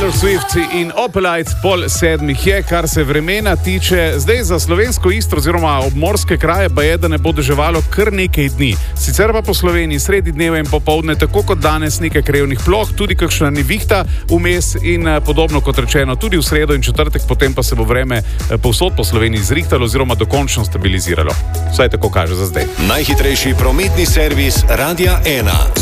Taylor Swift in Opelite, 6:30 je, kar se vremena tiče. Zdaj za slovensko Istro oziroma obmorske kraje pa je, da ne bo deževalo kar nekaj dni. Sicer pa po Sloveniji sredi dneva in popoldne, tako kot danes, nekaj krevnih ploh, tudi kakšna nevihta vmes in podobno kot rečeno, tudi v sredo in četrtek, potem pa se bo vreme povsod po Sloveniji zrihtalo oziroma dokončno stabiliziralo. Vsaj tako kaže za zdaj. Najhitrejši prometni servis Radia 1.